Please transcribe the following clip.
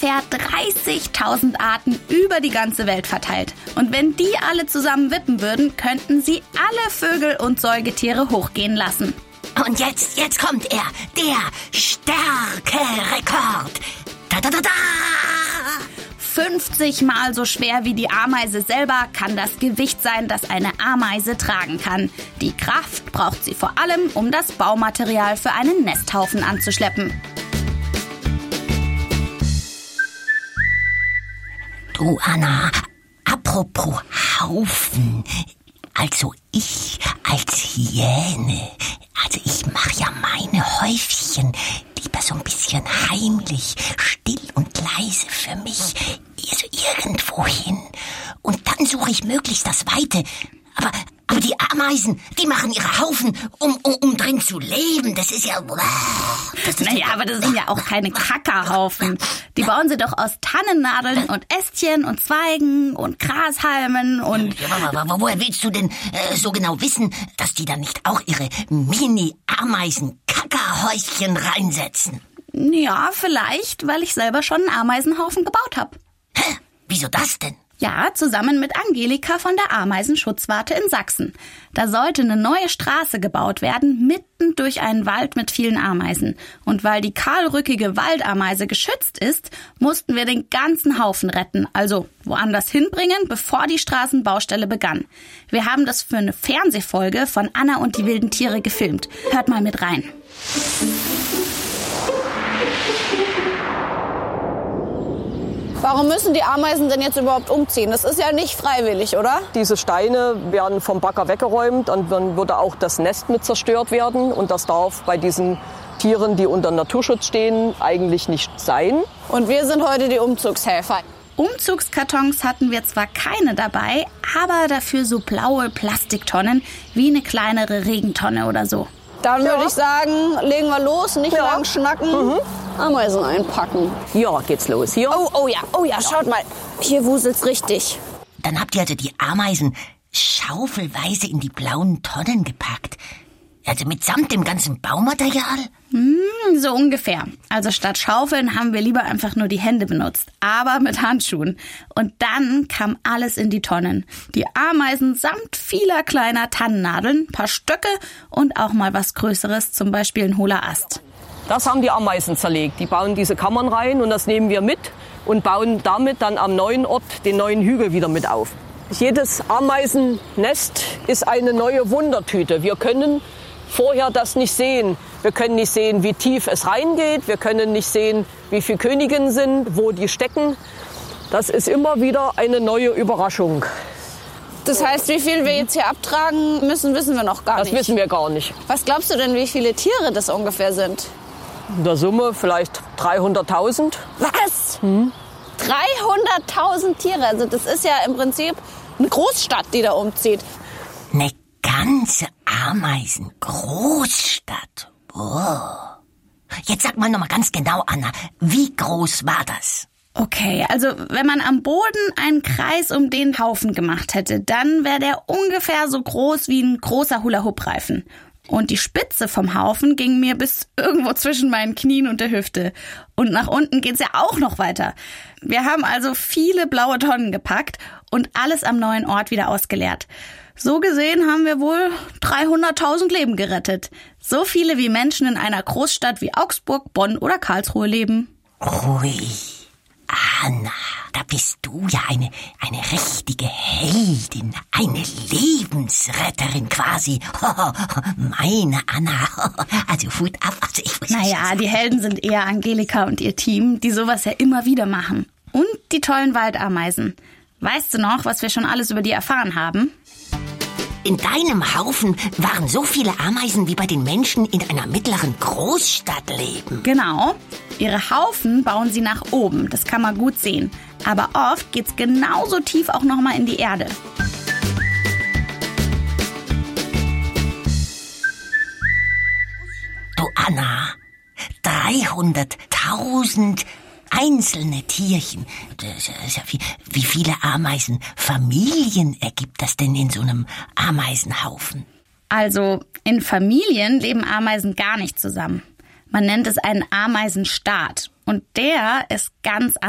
ungefähr 30.000 Arten über die ganze Welt verteilt. Und wenn die alle zusammen wippen würden, könnten sie alle Vögel und Säugetiere hochgehen lassen. Und jetzt kommt er, der Stärkerekord. Da, da, da, da! 50 Mal so schwer wie die Ameise selber kann das Gewicht sein, das eine Ameise tragen kann. Die Kraft braucht sie vor allem, um das Baumaterial für einen Nesthaufen anzuschleppen. Du, Anna, apropos Haufen. Also ich als Hyäne, ich mache ja meine Häufchen lieber so ein bisschen heimlich, still und leise für mich, also irgendwo hin. Und dann suche ich möglichst das Weite. Aber die Ameisen, die machen ihre Haufen, um drin zu leben. Das ist ja... aber das sind ja auch keine Kackerhaufen. Die bauen sie doch aus Tannennadeln und Ästchen und Zweigen und Grashalmen und... Ja, aber woher willst du denn so genau wissen, dass die dann nicht auch ihre Mini-Ameisen-Kackerhäuschen reinsetzen? Ja, vielleicht, weil ich selber schon einen Ameisenhaufen gebaut habe. Hä? Wieso das denn? Ja, zusammen mit Angelika von der Ameisenschutzwarte in Sachsen. Da sollte eine neue Straße gebaut werden, mitten durch einen Wald mit vielen Ameisen. Und weil die kahlrückige Waldameise geschützt ist, mussten wir den ganzen Haufen retten, also woanders hinbringen, bevor die Straßenbaustelle begann. Wir haben das für eine Fernsehfolge von Anna und die wilden Tiere gefilmt. Hört mal mit rein. Warum müssen die Ameisen denn jetzt überhaupt umziehen? Das ist ja nicht freiwillig, oder? Diese Steine werden vom Bagger weggeräumt und dann würde auch das Nest mit zerstört werden. Und das darf bei diesen Tieren, die unter Naturschutz stehen, eigentlich nicht sein. Und wir sind heute die Umzugshelfer. Umzugskartons hatten wir zwar keine dabei, aber dafür so blaue Plastiktonnen wie eine kleinere Regentonne oder so. Dann würde ich sagen, legen wir los, nicht lang schnacken, Ameisen einpacken. Ja, geht's los. Hier. Oh ja, schaut mal, hier wuselt's richtig. Dann habt ihr also die Ameisen schaufelweise in die blauen Tonnen gepackt. Also mitsamt dem ganzen Baumaterial? So ungefähr. Also statt Schaufeln haben wir lieber einfach nur die Hände benutzt, aber mit Handschuhen. Und dann kam alles in die Tonnen. Die Ameisen samt vieler kleiner Tannennadeln, paar Stöcke und auch mal was Größeres, zum Beispiel ein hohler Ast. Das haben die Ameisen zerlegt. Die bauen diese Kammern rein und das nehmen wir mit und bauen damit dann am neuen Ort den neuen Hügel wieder mit auf. Jedes Ameisennest ist eine neue Wundertüte. Wir können vorher das nicht sehen. Wir können nicht sehen, wie tief es reingeht. Wir können nicht sehen, wie viele Königinnen sind, wo die stecken. Das ist immer wieder eine neue Überraschung. Das heißt, wie viel wir jetzt hier abtragen müssen, wissen wir noch gar nicht. Das wissen wir gar nicht. Was glaubst du denn, wie viele Tiere das ungefähr sind? In der Summe vielleicht 300.000. Was? 300.000 Tiere. Also das ist ja im Prinzip eine Großstadt, die da umzieht. Eine ganze Ameisengroßstadt. Oh. Jetzt sag mal noch mal ganz genau, Anna, wie groß war das? Okay, also wenn man am Boden einen Kreis um den Haufen gemacht hätte, dann wäre der ungefähr so groß wie ein großer Hula-Hoop-Reifen. Und die Spitze vom Haufen ging mir bis irgendwo zwischen meinen Knien und der Hüfte. Und nach unten geht's ja auch noch weiter. Wir haben also viele blaue Tonnen gepackt und alles am neuen Ort wieder ausgeleert. So gesehen haben wir wohl 300.000 Leben gerettet. So viele wie Menschen in einer Großstadt wie Augsburg, Bonn oder Karlsruhe leben. Ruhig. Anna, da bist du ja eine richtige Heldin, eine Lebensretterin quasi. Oh, meine Anna, also Hut ab. Also naja, die Helden sind eher Angelika und ihr Team, die sowas ja immer wieder machen. Und die tollen Waldameisen. Weißt du noch, was wir schon alles über die erfahren haben? In deinem Haufen waren so viele Ameisen, wie bei den Menschen in einer mittleren Großstadt leben. Genau. Ihre Haufen bauen sie nach oben, das kann man gut sehen. Aber oft geht's genauso tief auch nochmal in die Erde. Du Anna, 300.000 einzelne Tierchen. Das ist ja wie viele Ameisenfamilien ergibt das denn in so einem Ameisenhaufen? Also in Familien leben Ameisen gar nicht zusammen. Man nennt es einen Ameisenstaat. Und der ist ganz